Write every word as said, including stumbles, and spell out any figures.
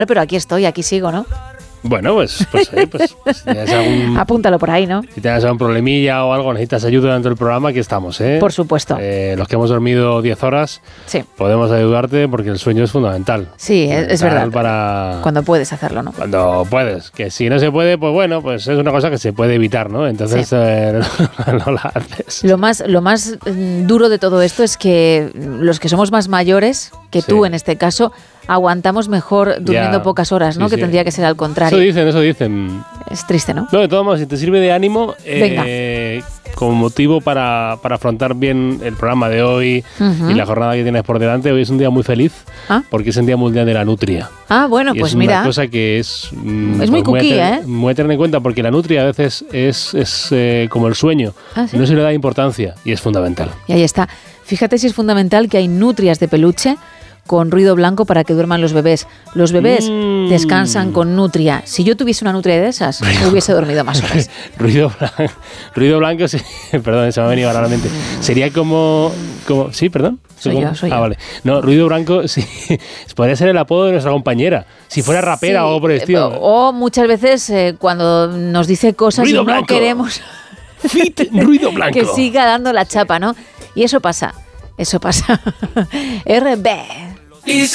Pero aquí estoy, aquí sigo, ¿no? Bueno, pues, pues, eh, pues, pues si tienes algún, apúntalo por ahí, ¿no? Si tienes algún problemilla o algo, necesitas ayuda durante el programa, aquí estamos, ¿eh? Por supuesto. Eh, los que hemos dormido diez horas, sí. podemos ayudarte porque el sueño es fundamental. Sí, fundamental es verdad. Para... Cuando puedes hacerlo, ¿no? Cuando puedes. Que si no se puede, pues bueno, pues es una cosa que se puede evitar, ¿no? Entonces sí. eh, no, no la haces. Lo más, lo más duro de todo esto es que los que somos más mayores, que sí. tú en este caso, aguantamos mejor durmiendo ya. pocas horas, ¿no? Sí, que sí. tendría que ser al contrario. Eso dicen, eso dicen. Es triste, ¿no? No, de todos modos, si te sirve de ánimo, eh, como motivo para, para afrontar bien el programa de hoy uh-huh. y la jornada que tienes por delante, hoy es un día muy feliz ¿Ah? porque es el Día Mundial de la Nutria. Ah, bueno, y pues es mira. Es una cosa que es... Mm, es muy pues cookie, tener, ¿eh? Muy a tener en cuenta porque la nutria a veces es, es eh, como el sueño. ¿Ah, sí? No se le da importancia y es fundamental. Y ahí está. Fíjate si es fundamental que hay nutrias de peluche con ruido blanco para que duerman los bebés. Los bebés mm. descansan con nutria. Si yo tuviese una nutria de esas, hubiese dormido más horas. ruido, blanco, ruido blanco, sí, perdón, se me ha venido a la mente. Sería como, como sí, perdón. Soy como, yo, soy ah, yo. Vale. No, ruido blanco, sí, podría ser el apodo de nuestra compañera. Si fuera rapera sí, o por el estilo. O muchas veces eh, cuando nos dice cosas ruido y no blanco. queremos Fit, ruido blanco. que siga dando la chapa, ¿no? Y eso pasa, eso pasa. R B